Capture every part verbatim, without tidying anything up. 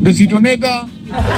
de citroneta.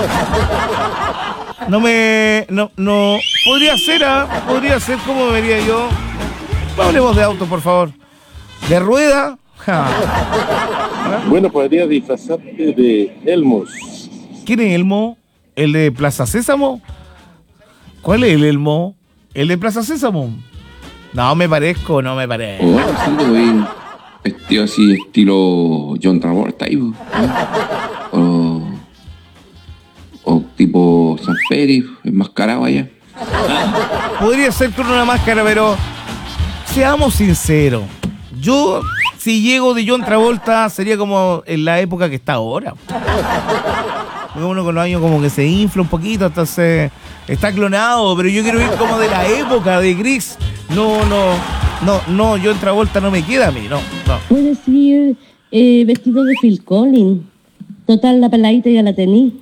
No me... No, no... Podría ser, ¿ah? Podría ser como vería yo. Hablemos de auto, por favor. ¿De rueda? Ja. Bueno, podrías disfrazarte de Elmos. ¿Quién es Elmo? ¿El de Plaza Sésamo? ¿Cuál es el Elmo? ¿El de Plaza Sésamo? No me parezco, no me parezco. O algo así, güey. Vestido así, estilo John Travolta, ahí, ¿no? O, o tipo San Félix, enmascarado allá. Podría ser con una máscara, pero seamos sinceros. Yo, si llego de John Travolta, sería como en la época que está ahora. Porque uno con los años como que se infla un poquito, entonces está clonado, pero yo quiero ir como de la época de Gris. No, no, no, no, John Travolta no me queda a mí, no, no. Puedes ir eh, vestido de Phil Collins. Total, la peladita ya la tení.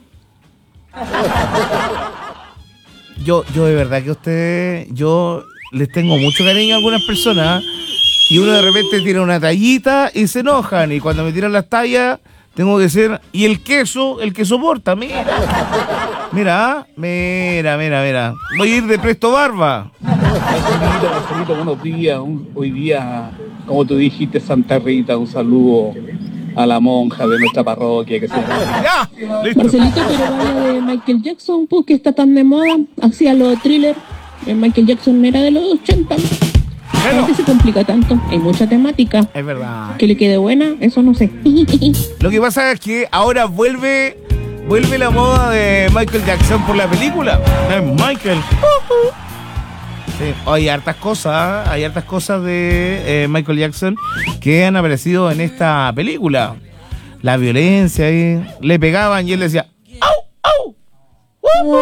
Yo, yo de verdad que usted, yo les tengo mucho cariño a algunas personas y uno de repente tira una tallita y se enojan, y cuando me tiran las tallas tengo que ser, y el queso, el que soporta, mira, mira, mira, mira, mira, voy a ir de Presto Barba. Marcelito, Marcelito, buenos días. Un- hoy día, como tú dijiste, Santa Rita, un saludo a la monja de nuestra parroquia que se llama. Ya, listo. Marcelito, pero vaya de Michael Jackson, pues que está tan de moda. Hacía los thrillers. El Michael Jackson era de los ochenta. Bueno, ¿Por qué se complica tanto? Hay mucha temática. es verdad. Que le quede buena, eso no sé. Lo que pasa es que ahora vuelve, vuelve la moda de Michael Jackson por la película. Es Michael. Sí, hay hartas cosas, hay hartas cosas de eh, Michael Jackson que han aparecido en esta película. La violencia, ahí, le pegaban y él decía ¡au, au! ¡Uh!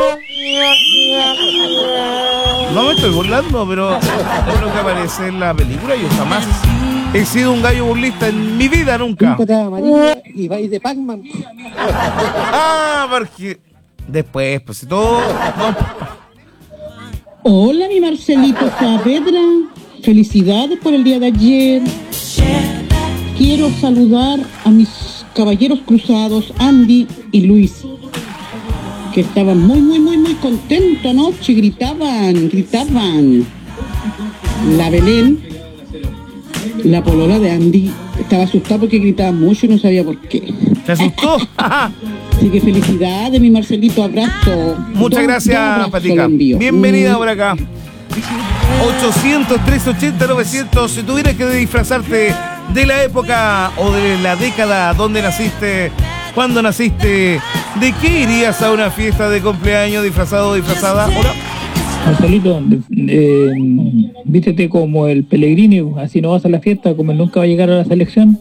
No me estoy burlando, pero es lo que aparece en la película. Yo jamás he sido un gallo burlista en mi vida, nunca. Y vais de Pac-Man. Ah, porque después, pues si todo... no. Hola, mi Marcelito Saavedra. Felicidades por el día de ayer. Quiero saludar a mis caballeros cruzados, Andy y Luis, que estaban muy, muy, muy, muy contentos anoche. Gritaban, gritaban. La Belén, la polola de Andy, estaba asustada porque gritaba mucho y no sabía por qué. ¿Te asustó? Así que felicidades, mi Marcelito, abrazo. Muchas Dos- gracias, dos abrazos Patica. le envío. Bienvenida por acá. ochocientos, trescientos ochenta, novecientos. Si tuvieras que disfrazarte de la época o de la década donde naciste, cuando naciste, ¿de qué irías a una fiesta de cumpleaños disfrazado o disfrazada? Hola. Marcelito, eh, vístete como el Pellegrini, así no vas a la fiesta, como él nunca va a llegar a la selección.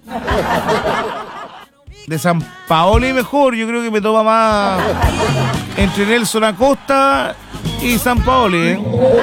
De San Paoli mejor, yo creo que me toma más entre Nelson Acosta y San Paoli, ¿eh?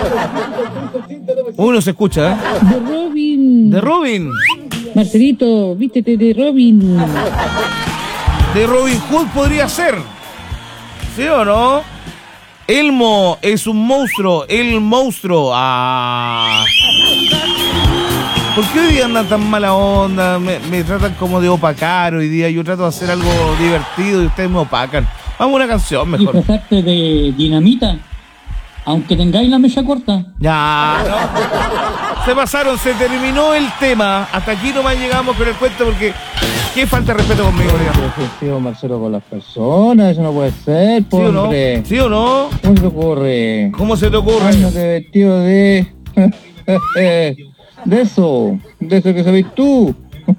Uno se escucha, ¿eh? De Robin. De Robin. Marcelito, vístete de Robin. De Robin Hood podría ser. ¿Sí o no? Elmo es un monstruo. El monstruo. Ah. ¿Por qué hoy día andan tan mala onda? Me, me tratan como de opacar hoy día. Yo trato de hacer algo divertido y ustedes me opacan. Vamos a una canción mejor. Disfrazarte de dinamita, aunque tengáis la mecha corta. Ya, no. Se pasaron, se terminó el tema. Hasta aquí nomás llegamos con el cuento porque qué falta de respeto conmigo, Tío Marcelo, con las personas, eso no puede ser, ¿Sí o no? hombre. ¿Sí o no? ¿Cómo se te ocurre? ¿Cómo se te ocurre? Ándate vestido de... de eso, de eso que sabes tú.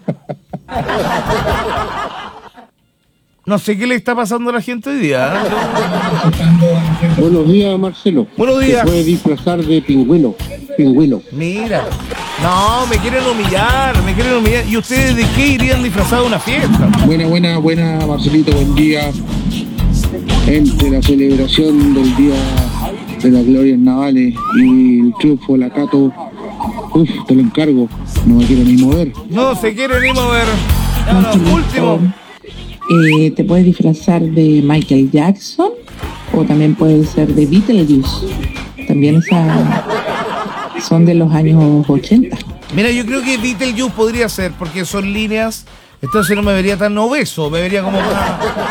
No sé qué le está pasando a la gente hoy día. ¿eh? Buenos días, Marcelo. Buenos días. Te puedes disfrazar de pingüino. Pingüino. Mira. No, me quieren humillar, me quieren humillar. ¿Y ustedes de qué irían disfrazados a una fiesta? Buena, buena, buena, Marcelito, buen día. Entre la celebración del Día de las Glorias Navales y el triunfo de la Cato, uf, te lo encargo, no me quiero ni mover. No se quieren ni mover. No, no, último. Eh, te puedes disfrazar de Michael Jackson o también puede ser de Beetlejuice. También esa son de los años ochenta. Mira, yo creo que Beetlejuice podría ser, porque son líneas, entonces no me vería tan obeso, me vería como más,